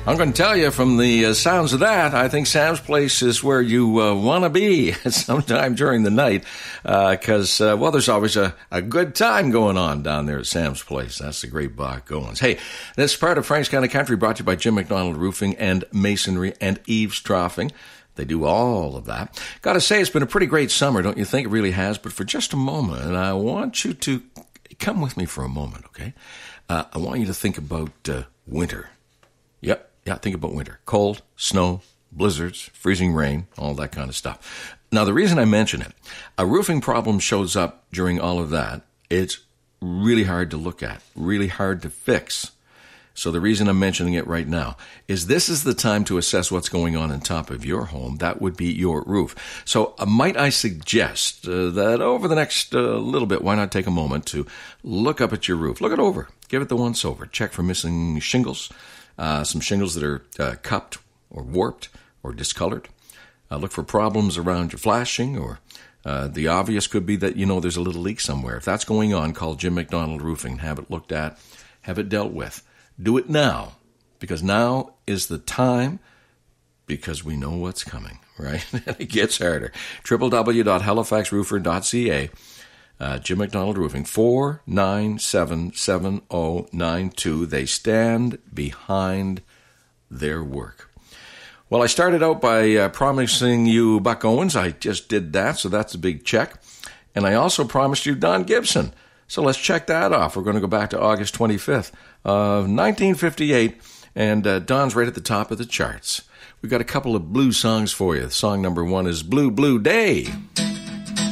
I'm going to tell you from the sounds of that, I think Sam's Place is where you want to be sometime during the night because, well, there's always a good time going on down there at Sam's Place. That's the great Bach Goins. Hey, this part of Frank's Kind of Country brought to you by Jim McDonald Roofing and Masonry and Eavesdropping. They do all of that. Got to say, it's been a pretty great summer, don't you think? It really has. But for just a moment, I want you to come with me for a moment, okay? I want you to think about winter. Yep. Yeah, think about winter. Cold, snow, blizzards, freezing rain, all that kind of stuff. Now, the reason I mention it, a roofing problem shows up during all of that. It's really hard to look at, really hard to fix. So the reason I'm mentioning it right now is this is the time to assess what's going on top of your home. That would be your roof. So might I suggest that over the next little bit, why not take a moment to look up at your roof? Look it over. Give it the once over. Check for missing shingles. Some shingles that are cupped or warped or discolored. Look for problems around your flashing, or the obvious could be that, there's a little leak somewhere. If that's going on, call Jim McDonald Roofing. Have it looked at. Have it dealt with. Do it now, because now is the time, because we know what's coming, right? It gets harder. www.halifaxroofer.ca. Jim McDonald Roofing, 4977092. They stand behind their work. Well, I started out by promising you Buck Owens. I just did that, so that's a big check. And I also promised you Don Gibson. So let's check that off. We're going to go back to August 25th of 1958, and Don's right at the top of the charts. We've got a couple of blues songs for you. Song number one is Blue, Blue Day.